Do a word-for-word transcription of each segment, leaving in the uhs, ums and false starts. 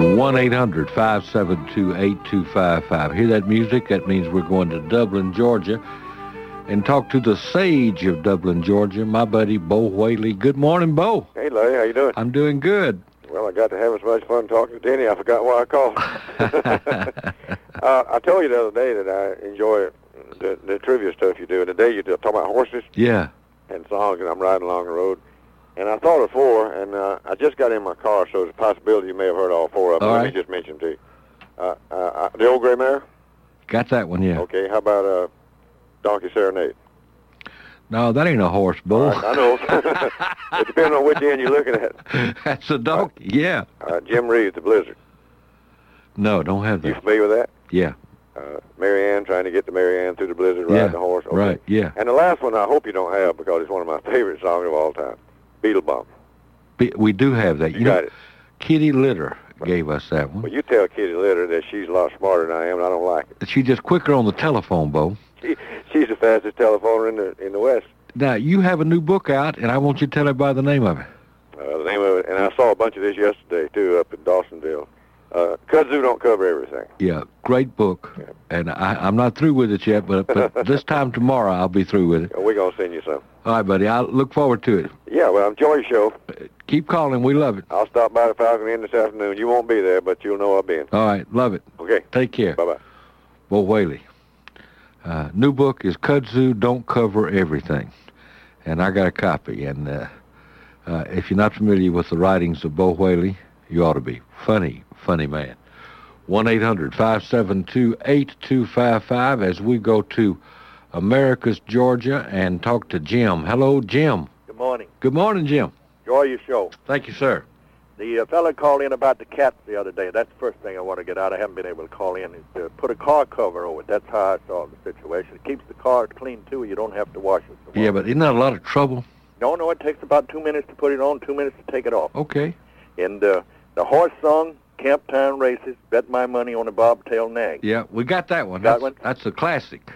one eight hundred five seven two eight two five five. Hear that music? That means we're going to Dublin, Georgia, and talk to the sage of Dublin, Georgia, my buddy Bo Whaley. Good morning, Bo. Hey, Larry, how you doing? I'm doing good. Well, I got to have as much fun talking to Denny. I forgot why I called. uh, I told you the other day that I enjoy the, the trivia stuff you do. And today you talk about horses Yeah. and songs, and I'm riding along the road. And I thought of four, and uh, I just got in my car, so there's a possibility you may have heard all four of them. All Let right. me just mention to you. Uh, uh, uh, the Old Gray Mare? Got that one, yeah. Okay, how about uh, Donkey Serenade? No, that ain't a horse, Bo. All right, I know. It depends on which end you're looking at. That's a donkey, yeah. Uh, Jim Reeves, The Blizzard. No, don't have You that. familiar with that? Yeah, Uh, Mary Ann, trying to get to Mary Ann through the blizzard, yeah, riding the horse. Okay. right, yeah. And the last one I hope you don't have because it's one of my favorite songs of all time, Beetle Bomb. Be- We do have that. You, You got know, it. Kitty Litter gave us that one. Well, you tell Kitty Litter that she's a lot smarter than I am, and I don't like it. She's just quicker on the telephone, Bo. She, she's the fastest telephoner in the in the West. Now, you have a new book out, and I want you to tell everybody the name of it. Uh, the name of it, and I saw a bunch of this yesterday too up in Dawsonville. Uh, Kudzu don't cover everything. Yeah, great book. Yeah. And I, I'm not through with it yet, but, but this time tomorrow I'll be through with it. We're gonna send you some. All right, buddy. I look forward to it. Yeah, well, enjoy your show. Keep calling. We love it. I'll stop by the Falcon Inn this afternoon. You won't be there, but you'll know I've been. All right, love it. Okay. Take care. Bye bye. Bo Whaley. Uh, new book is Kudzu Don't Cover Everything. And I got a copy. And uh, uh, if you're not familiar with the writings of Bo Whaley, you ought to be. Funny, funny man. one eight hundred five seven two eight two five five as we go to Americus, Georgia, and talk to Jim. Hello, Jim. Good morning. Good morning, Jim. Enjoy your show. Thank you, sir. The uh, fella called in about the cats the other day. That's the first thing I want to get out. I haven't been able to call in. Is to put a car cover over it. That's how I solved the situation. It keeps the car clean, too. You don't have to wash it. So Yeah, but isn't that a lot of trouble? No, no, it takes about two minutes to put it on, two minutes to take it off. Okay. And uh, the horse song, Camp Town Races, Bet My Money on a Bobtail Nag. Yeah, we got that one. Got that's, one? That's a classic.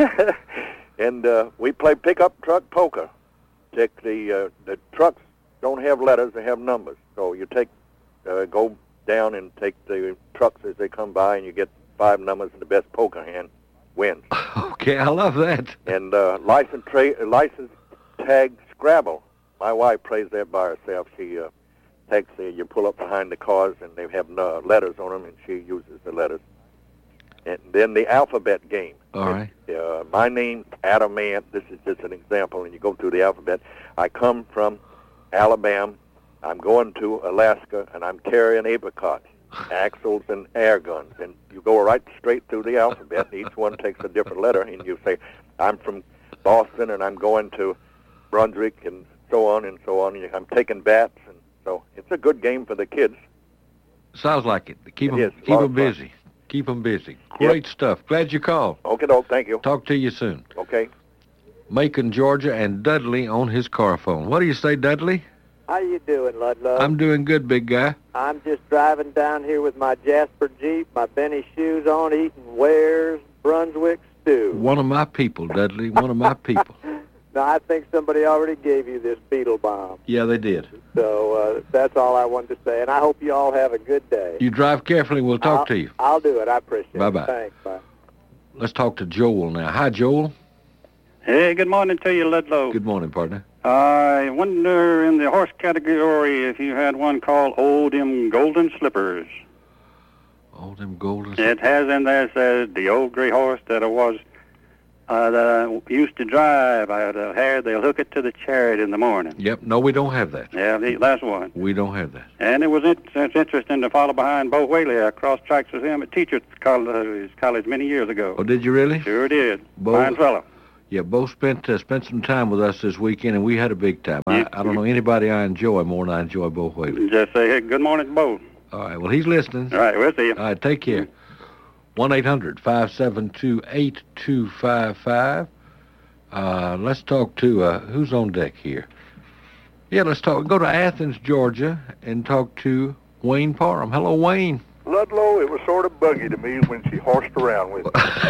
And uh, we play pickup truck poker. Take the uh, the trucks don't have letters; they have numbers. So you take uh, go down and take the trucks as they come by, and you get five numbers, and the best poker hand wins. Okay, I love that. And uh, license tra- license tag Scrabble. My wife plays that by herself. She uh, takes the you pull up behind the cars, and they have uh, letters on them, and she uses the letters. And then the alphabet game. All right. Uh, my name's Adam Ant. This is just an example, and you go through the alphabet. I come from Alabama. I'm going to Alaska, and I'm carrying apricots, axles, and air guns. And you go right straight through the alphabet. Each one takes a different letter, and you say, I'm from Boston, and I'm going to Brunswick, and so on and so on. I'm taking bats, and so it's a good game for the kids. Sounds like it. Keep It them, is. keep Lot them of fun. busy. Keep them busy. Great stuff. Glad you called. Okay, doke. Thank you. Talk to you soon. Okay. Macon, Georgia, and Dudley on his car phone. What do you say, Dudley? How you doing, Ludlow? I'm doing good, big guy. I'm just driving down here with my Jasper Jeep, my Benny shoes on, eating Ware's Brunswick stew. One of my people, Dudley. One of my people. Now, I think somebody already gave you this beetle bomb. Yeah, they did. So uh, that's all I wanted to say, and I hope you all have a good day. You drive carefully. We'll talk I'll, to you. I'll do it. I appreciate Bye-bye. it. Thanks. Bye. Let's talk to Joel now. Hi, Joel. Hey, good morning to you, Ludlow. Good morning, partner. I wonder in the horse category if you had one called Old Them Golden Slippers. Old them golden. It has in there says the old gray horse that I was uh, that I used to drive. I had a hair. They'll hook it to the chariot in the morning. Yep. No, we don't have that. Yeah, the, that's one. We don't have that. And it was it, it's interesting to follow behind Bo Whaley. I crossed tracks with him at Teachers College, college many years ago. Oh, did you really? Sure did. Bo- Fine fellow. Yeah, Bo spent uh, spent some time with us this weekend, and we had a big time. I, Yeah. I don't know anybody I enjoy more than I enjoy Bo Whaley. Just say hey, good morning, Bo. All right. Well, he's listening. All right, we'll see you. All right. Take care. one eight hundred five seven two eight two five five. Uh, let's talk to, uh, who's on deck here? Yeah, let's talk. Go to Athens, Georgia, and talk to Wayne Parham. Hello, Wayne. Ludlow, it was sort of buggy to me when she horsed around with me.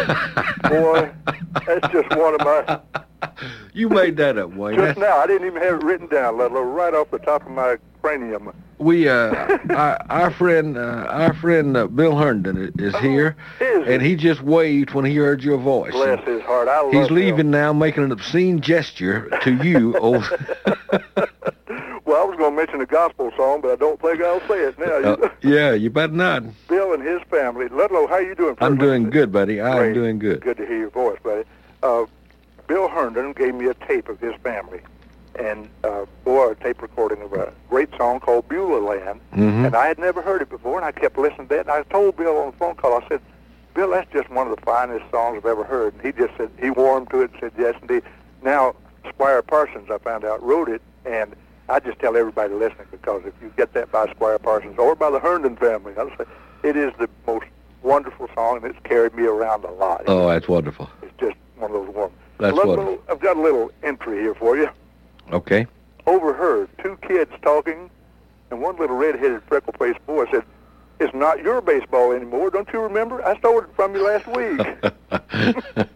Boy, that's just one of my... You made that up, Wayne. Just That's, now, I didn't even have it written down, Ludlow, right off the top of my cranium. we uh, our, our friend uh, our friend uh, Bill Herndon i- is here, is and he just waved when he heard your voice. Bless his heart. I love He's Bill. leaving now, making an obscene gesture to you. Over, Well, I was going to mention a gospel song, but I don't think I'll say it now. uh, yeah, you better not. Bill and his family. Ludlow, how you doing? I'm first? doing good, buddy. I'm Great. doing good. Good to hear your voice, buddy. Uh, Bill Herndon gave me a tape of his family, and uh, boy, a tape recording of a great song called Beulah Land, Mhm. and I had never heard it before, and I kept listening to it, and I told Bill on the phone call, I said, Bill, that's just one of the finest songs I've ever heard, and he just said, he warmed to it and said, yes, indeed. Now, Squire Parsons, I found out, wrote it, and I just tell everybody listening, because if you get that by Squire Parsons or by the Herndon family, I'll say, it is the most wonderful song, and it's carried me around a lot. Oh, that's wonderful. It's just one of those warm. That's Ludlow, wonderful. I've got a little entry here for you. Okay. Overheard two kids talking, and one little red-headed, freckle-faced boy said, "It's not your baseball anymore. Don't you remember? I stole it from you last week."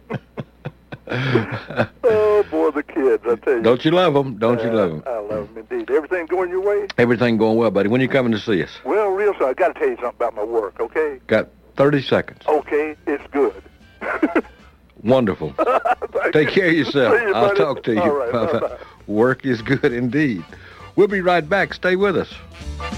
Oh, boy, the kids, I tell you. Don't you love them? Don't you Uh, love them? I love them, indeed. Everything going your way? Everything going well, buddy. When you coming to see us? Well, real soon. I got to tell you something about my work, okay? Got thirty seconds. Okay, it's good. Wonderful. Thank Take you. care of yourself. See you, I'll buddy. talk to you. All right, bye-bye. Work is good indeed. We'll be right back. Stay with us.